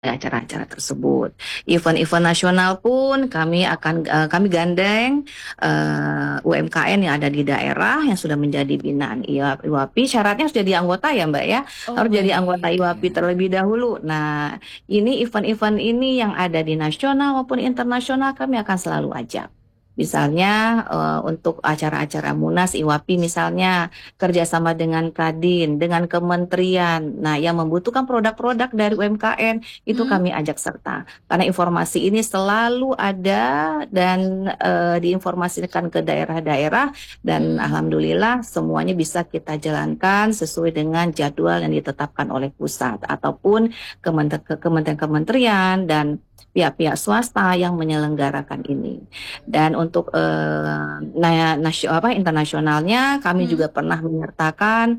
acara-acara tersebut. Event-event nasional pun kami gandeng UMKM yang ada di daerah yang sudah menjadi binaan IWAPI. Syaratnya harus jadi anggota ya Mbak ya, Oh harus jadi anggota baik, IWAPI ya. terlebih dahulu. Nah, ini event-event ini yang ada di nasional maupun internasional kami akan selalu ajak. Misalnya untuk acara-acara Munas IWAPI misalnya kerjasama dengan Kadin, dengan kementerian, nah yang membutuhkan produk-produk dari UMKM itu Hmm? kami ajak serta. Karena informasi ini selalu ada dan diinformasikan ke daerah-daerah dan Hmm. alhamdulillah semuanya bisa kita jalankan sesuai dengan jadwal yang ditetapkan oleh pusat ataupun kementerian-kementerian dan pihak-pihak swasta yang menyelenggarakan ini. Dan untuk internasionalnya kami Hmm. juga pernah menyertakan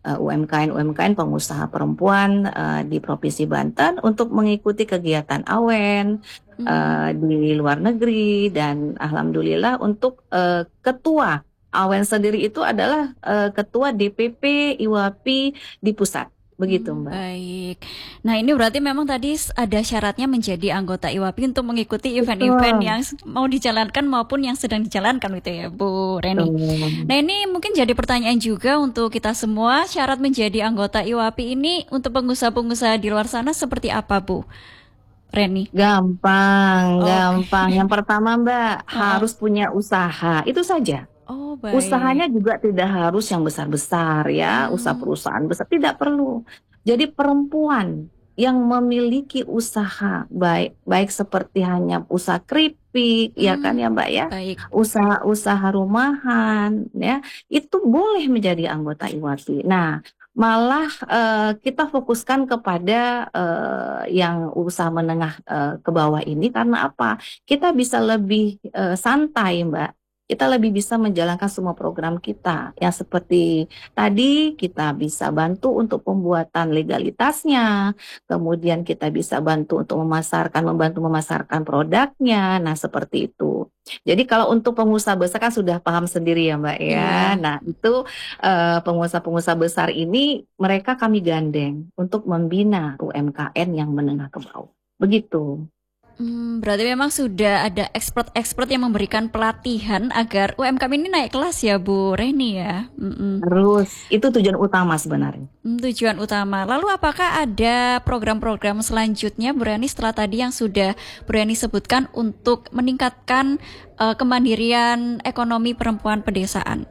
UMKM pengusaha perempuan di Provinsi Banten untuk mengikuti kegiatan AWEN Hmm. di luar negeri dan alhamdulillah untuk ketua AWEN sendiri itu adalah ketua DPP IWAPI di pusat. Begitu, Mbak. Baik. Nah, ini berarti memang tadi ada syaratnya menjadi anggota IWAPI untuk mengikuti event-event Betul. yang mau dijalankan maupun yang sedang dijalankan gitu ya, Bu Reni. Betul. Nah, ini mungkin jadi pertanyaan juga untuk kita semua, syarat menjadi anggota IWAPI ini untuk pengusaha-pengusaha di luar sana seperti apa, Bu Reni? Gampang, Oke. gampang. Yang pertama, Mbak, Heeh. harus punya usaha. Itu saja. Oh, baik. Usahanya juga tidak harus yang besar-besar ya, usaha Hmm. perusahaan besar tidak perlu. Jadi perempuan yang memiliki usaha baik baik seperti hanya usaha keripik ya kan Hmm. ya Mbak ya, Baik. usaha rumahan ya, itu boleh menjadi anggota IWASI. Nah, malah kita fokuskan kepada yang usaha menengah ke bawah ini karena apa? Kita bisa lebih santai Mbak, kita lebih bisa menjalankan semua program kita. Yang seperti tadi kita bisa bantu untuk pembuatan legalitasnya, kemudian kita bisa bantu untuk membantu memasarkan produknya. Nah, seperti itu. Jadi kalau untuk pengusaha besar kan sudah paham sendiri ya Mbak ya. Iya. Nah, itu pengusaha-pengusaha besar ini mereka kami gandeng untuk membina UMKM yang menengah ke bawah. Begitu. Berarti memang sudah ada expert-expert yang memberikan pelatihan agar UMKM ini naik kelas ya, Bu Reni ya. Terus itu tujuan utama sebenarnya. Tujuan utama. Lalu apakah ada program-program selanjutnya, Bu Reni, setelah tadi yang sudah Bu Reni sebutkan untuk meningkatkan kemandirian ekonomi perempuan pedesaan?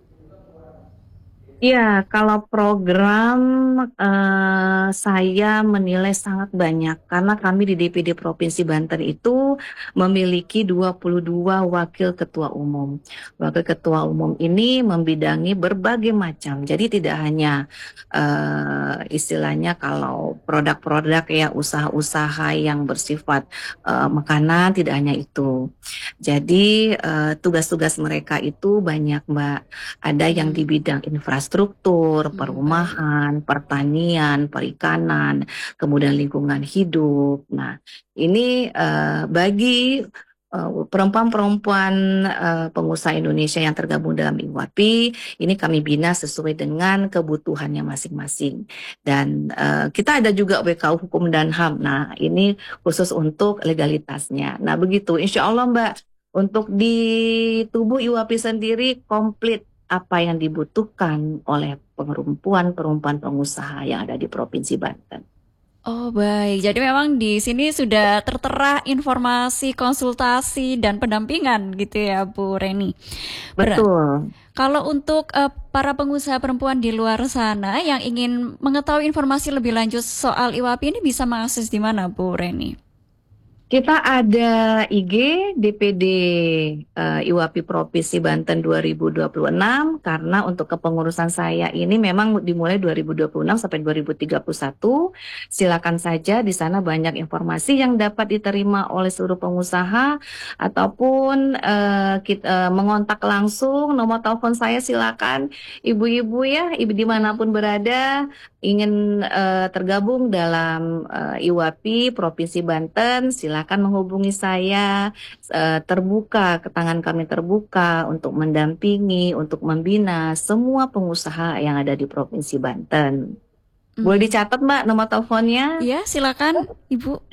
Iya, kalau program saya menilai sangat banyak karena kami di DPD Provinsi Banten itu memiliki 22 wakil ketua umum. Wakil ketua umum ini membidangi berbagai macam. Jadi tidak hanya istilahnya kalau produk-produk ya usaha-usaha yang bersifat makanan tidak hanya itu. Jadi tugas-tugas mereka itu banyak, Mbak. Ada yang Hmm. di bidang infrastruktur, Baik. perumahan, pertanian, perikanan, kemudian lingkungan hidup. Nah, ini bagi perempuan-perempuan pengusaha Indonesia yang tergabung dalam IWAPI, ini kami bina sesuai dengan kebutuhannya masing-masing. Dan kita ada juga WKU Hukum dan HAM. Nah, ini khusus untuk legalitasnya. Nah, begitu. Insya Allah, Mbak, untuk di tubuh IWAPI sendiri komplit apa yang dibutuhkan oleh perempuan-perempuan pengusaha yang ada di Provinsi Banten. Oh baik, jadi memang di sini sudah tertera informasi, konsultasi, dan pendampingan gitu ya Bu Reni. Betul. Kalau untuk para pengusaha perempuan di luar sana yang ingin mengetahui informasi lebih lanjut soal IWAPI ini bisa mengakses di mana Bu Reni? Kita ada IG DPD IWAPI Provinsi Banten 2026 karena untuk kepengurusan saya ini memang dimulai 2026 sampai 2031. Silakan saja di sana banyak informasi yang dapat diterima oleh seluruh pengusaha ataupun kita mengontak langsung nomor telepon saya silakan ibu-ibu ya, ibu Hmm. dimanapun berada ingin tergabung dalam IWAPI Provinsi Banten, silakan menghubungi saya. Terbuka, ke tangan kami terbuka untuk mendampingi, untuk membina semua pengusaha yang ada di Provinsi Banten. Boleh Hmm. dicatat Mbak nomor teleponnya. Ya, silakan Ibu.